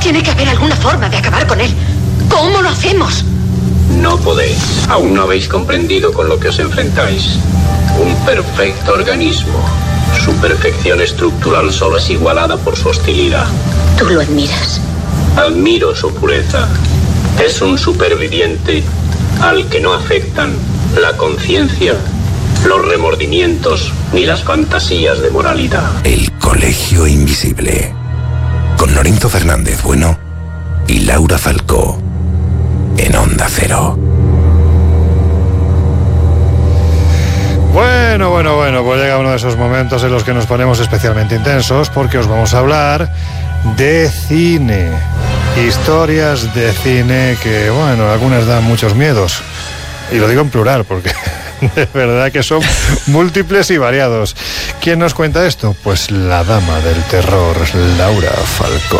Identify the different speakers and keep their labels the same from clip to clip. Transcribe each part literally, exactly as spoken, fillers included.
Speaker 1: Tiene que haber alguna forma de acabar con él. ¿Cómo lo hacemos?
Speaker 2: No podéis. Aún no habéis comprendido con lo que os enfrentáis. Un perfecto organismo. Su perfección estructural solo es igualada por su hostilidad.
Speaker 1: ¿Tú lo admiras?
Speaker 2: Admiro su pureza. Es un superviviente al que no afectan la conciencia, los remordimientos ni las fantasías de moralidad.
Speaker 3: El Colegio Invisible, con Lorenzo Fernández Bueno y Laura Falcó, en Onda Cero.
Speaker 4: Bueno, bueno, bueno, pues llega uno de esos momentos en los que nos ponemos especialmente intensos, porque os vamos a hablar de cine. Historias de cine que, bueno, algunas dan muchos miedos. Y lo digo en plural, porque de verdad que son múltiples y variados. ¿Quién nos cuenta esto? Pues la dama del terror, Laura Falcó.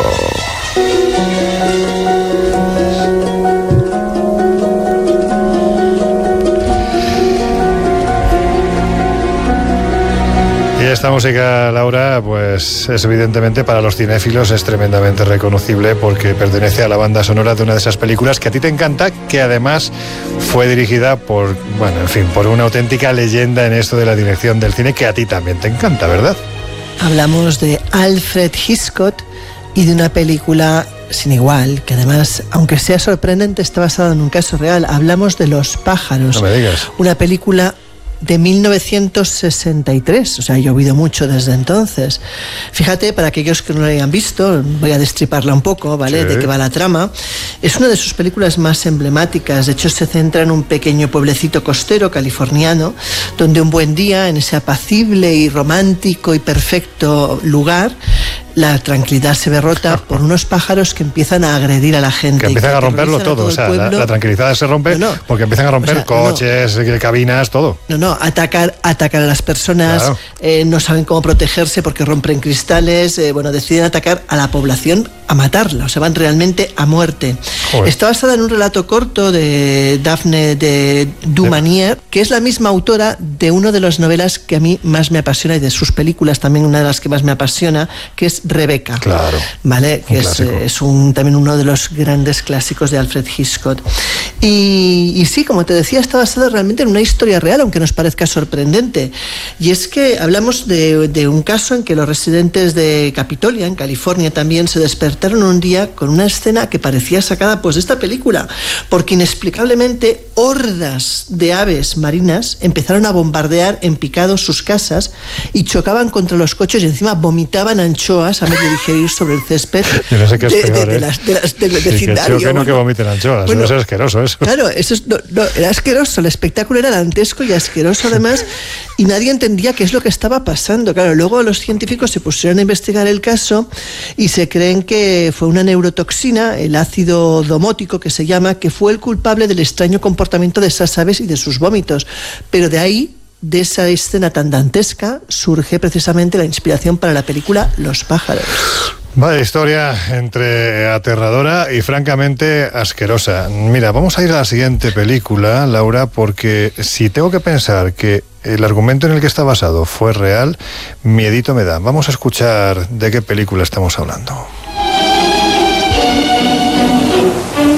Speaker 4: Y esta música, Laura, pues es evidentemente para los cinéfilos es tremendamente reconocible porque pertenece a la banda sonora de una de esas películas que a ti te encanta, que además fue dirigida por, bueno, en fin, por una auténtica leyenda en esto de la dirección del cine que a ti también te encanta, ¿verdad?
Speaker 5: Hablamos de Alfred Hitchcock y de una película sin igual, que además, aunque sea sorprendente, está basada en un caso real. Hablamos de Los pájaros.
Speaker 4: No me digas.
Speaker 5: Una película de mil novecientos sesenta y tres, o sea, ha llovido mucho desde entonces. Fíjate, para aquellos que no lo hayan visto, voy a destriparla un poco, ¿vale? Sí. De qué va la trama. Es una de sus películas más emblemáticas. De hecho, se centra en un pequeño pueblecito costero californiano, donde un buen día, en ese apacible y romántico y perfecto lugar, la tranquilidad se ve rota por unos pájaros que empiezan a agredir a la gente.
Speaker 4: Que empiezan a romperlo todo, todo o sea, la, la tranquilidad se rompe no, no. porque empiezan a romper o sea, coches, no. cabinas, todo.
Speaker 5: No, no, atacar, atacar a las personas, claro. eh, no saben cómo protegerse porque rompen cristales, eh, bueno, deciden atacar a la población, a matarla, o sea, van realmente a muerte. Joder. Está basada en un relato corto de Daphne de Dumanier, que es la misma autora de una de las novelas que a mí más me apasiona y de sus películas también una de las que más me apasiona, que es Rebeca,
Speaker 4: claro,
Speaker 5: ¿vale? Que es, es un, también uno de los grandes clásicos de Alfred Hitchcock. Y, y sí, como te decía, está basada realmente en una historia real, aunque nos parezca sorprendente. Y es que hablamos de, de un caso en que los residentes de Capitolia, en California también, se despertaron un día con una escena que parecía sacada pues de esta película, porque inexplicablemente hordas de aves marinas empezaron a bombardear en picado sus casas y chocaban contra los coches y encima vomitaban anchoas a medio digerir sobre el césped.
Speaker 4: Yo no sé qué es
Speaker 5: de,
Speaker 4: peor,
Speaker 5: de, de,
Speaker 4: ¿eh?
Speaker 5: las, de las del
Speaker 4: sí,
Speaker 5: vecindario.
Speaker 4: Que, que no que vomiten anchoas, bueno, eso es asqueroso eso.
Speaker 5: Claro, eso es, no, no, era asqueroso, el espectáculo era dantesco y asqueroso además, y nadie entendía qué es lo que estaba pasando. Claro, luego los científicos se pusieron a investigar el caso y se creen que fue una neurotoxina, el ácido domótico que se llama, que fue el culpable del extraño comportamiento de esas aves y de sus vómitos. Pero de ahí, de esa escena tan dantesca, surge precisamente la inspiración para la película Los pájaros.
Speaker 4: Vaya historia entre aterradora y francamente asquerosa. Mira, vamos a ir a la siguiente película, Laura, porque si tengo que pensar que el argumento en el que está basado fue real, miedito me da. Vamos a escuchar de qué película estamos hablando.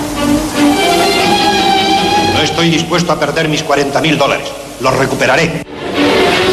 Speaker 6: No estoy dispuesto a perder mis cuarenta mil dólares. Los recuperaré.